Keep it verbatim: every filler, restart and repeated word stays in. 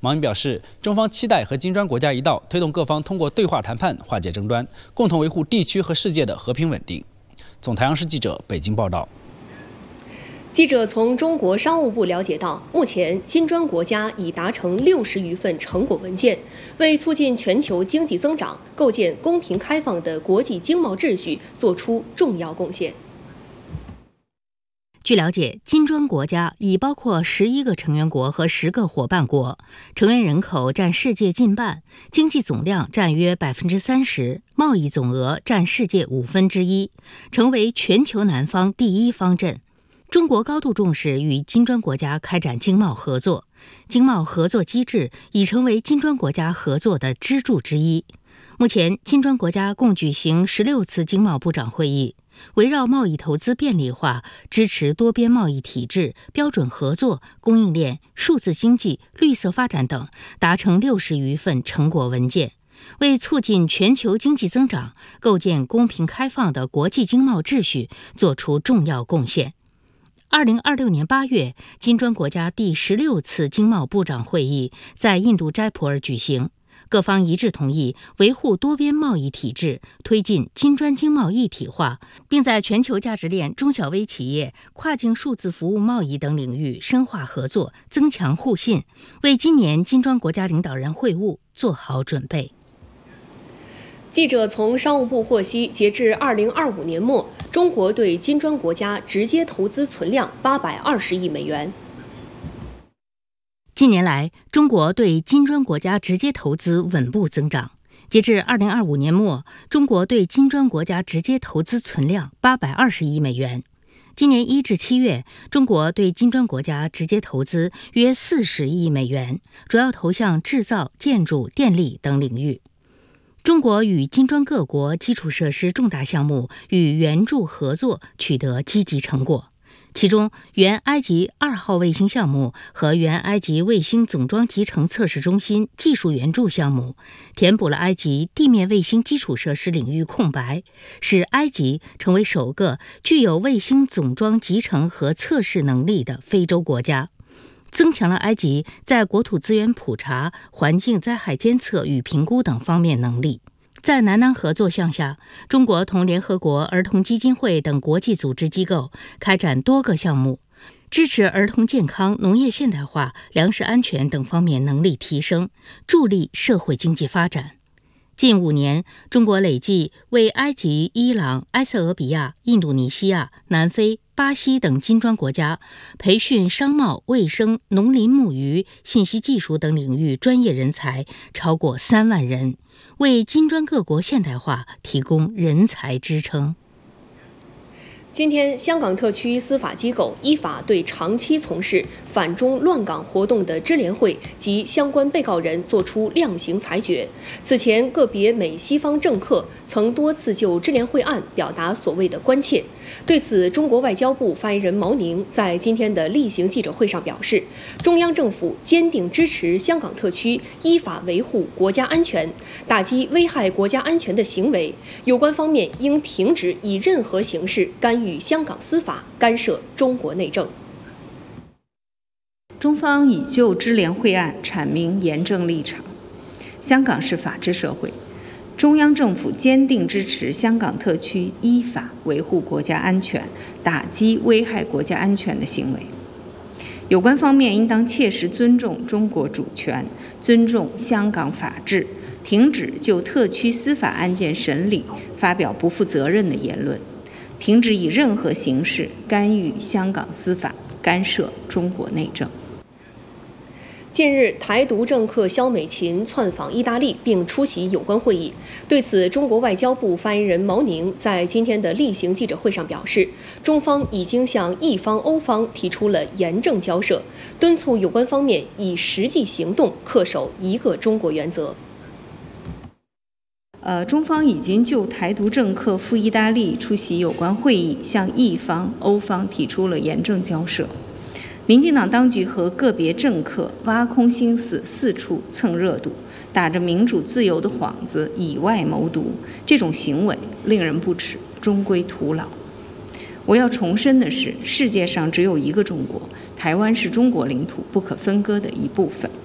毛宁表示，中方期待和金砖国家一道，推动各方通过对话谈判化解争端，共同维护地区和世界的和平稳定。总台央视记者北京报道。 记者从中国商务部了解到，目前金砖国家已达成六十余份成果文件，为促进全球经济增长、构建公平开放的国际经贸秩序作出重要贡献。 据了解，金砖国家已包括十一个成员国和十个伙伴国，成员人口占世界近半，经济总量占约百分之三十，贸易总额占世界五分之一，成为全球南方第一方阵。中国高度重视与金砖国家开展经贸合作，经贸合作机制已成为金砖国家合作的支柱之一。目前，金砖国家共举行十六次经贸部长会议，围绕贸易投资便利化、支持多边贸易体制、标准合作、供应链、数字经济、绿色发展等，达成六十余份成果文件，为促进全球经济增长、构建公平开放的国际经贸秩序作出重要贡献。二零二六年八月，金砖国家第十六次经贸部长会议在印度斋普尔举行，各方一致同意维护多边贸易体制，推进金砖经贸一体化，并在全球价值链、中小微企业、跨境数字服务贸易等领域深化合作，增强互信，为今年金砖国家领导人会晤做好准备。 记者从商务部获悉，截至二零二五年末，中国对金砖国家直接投资存量八百二十亿美元。 近年来，中国对金砖国家直接投资稳步增长。截至二零二五年末，中国对金砖国家直接投资存量八百二十亿美元。今年一至七月，中国对金砖国家直接投资约四十亿美元，主要投向制造、建筑、电力等领域。中国与金砖各国基础设施重大项目与援助合作取得积极成果，其中原埃及二号卫星项目和原埃及卫星总装集成测试中心技术援助项目，填补了埃及地面卫星基础设施领域空白，使埃及成为首个具有卫星总装集成和测试能力的非洲国家，增强了埃及在国土资源普查、环境灾害监测与评估等方面能力。在南南合作项下，中国同联合国儿童基金会等国际组织机构开展多个项目，支持儿童健康、农业现代化、粮食安全等方面能力提升，助力社会经济发展。近五年，中国累计为埃及、伊朗、埃塞俄比亚、印度尼西亚、南非、巴西等金砖国家培训商贸、卫生、农林牧渔、信息技术等领域专业人才超过三万人，为金砖各国现代化提供人才支撑。 今天，香港特区司法机构依法对长期从事反中乱港活动的支联会及相关被告人作出量刑裁决。此前，个别美西方政客曾多次就支联会案表达所谓的关切。对此，中国外交部发言人毛宁在今天的例行记者会上表示，中央政府坚定支持香港特区依法维护国家安全，打击危害国家安全的行为。有关方面应停止以任何形式干预与香港司法，干涉中国内政。 中方已就支联会案阐明严正立场。香港是法治社会，中央政府坚定支持香港特区依法维护国家安全，打击危害国家安全的行为。有关方面应当切实尊重中国主权，尊重香港法治，停止就特区司法案件审理发表不负责任的言论，停止以任何形式干预香港司法，干涉中国内政。 近日，台独政客肖美琴窜访意大利并出席有关会议。对此，中国外交部发言人毛宁在今天的例行记者会上表示，中方已经向意方欧方提出了严正交涉，敦促有关方面以实际行动恪守一个中国原则。 呃，中方已经就台独政客赴意大利出席有关会议，向意方、欧方提出了严正交涉。民进党当局和个别政客挖空心思四处蹭热度，打着民主自由的幌子以外谋独，这种行为令人不齿，终归徒劳。我要重申的是，世界上只有一个中国，台湾是中国领土不可分割的一部分。